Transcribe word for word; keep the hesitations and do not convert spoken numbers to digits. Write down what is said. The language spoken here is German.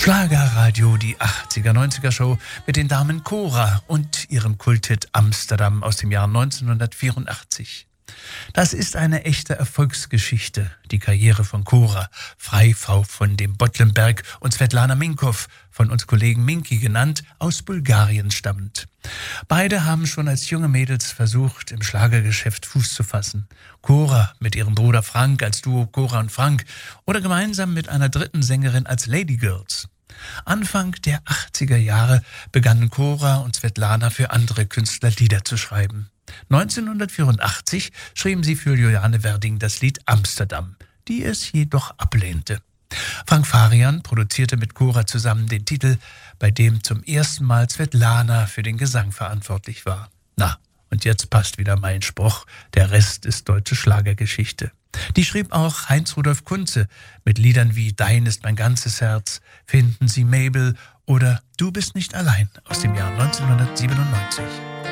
Schlagerradio, die achtziger-neunziger-Show mit den Damen Cora und ihrem Kulthit Amsterdam aus dem Jahr neunzehnhundertvierundachtzig. Das ist eine echte Erfolgsgeschichte, die Karriere von Cora, Freifrau von dem Bottlenberg, und Svetlana Minkow, von uns Kollegen Minki genannt, aus Bulgarien stammend. Beide haben schon als junge Mädels versucht, im Schlagergeschäft Fuß zu fassen. Cora mit ihrem Bruder Frank als Duo Cora und Frank oder gemeinsam mit einer dritten Sängerin als Lady Girls. Anfang der achtziger Jahre begannen Cora und Svetlana für andere Künstler Lieder zu schreiben. neunzehnhundertvierundachtzig schrieben sie für Juliane Werding das Lied Amsterdam, die es jedoch ablehnte. Frank Farian produzierte mit Cora zusammen den Titel, bei dem zum ersten Mal Svetlana für den Gesang verantwortlich war. Na, und jetzt passt wieder mein Spruch, der Rest ist deutsche Schlagergeschichte. Die schrieb auch Heinz-Rudolf Kunze mit Liedern wie Dein ist mein ganzes Herz, Finden Sie Mabel oder Du bist nicht allein aus dem Jahr neunzehnhundertsiebenundneunzig.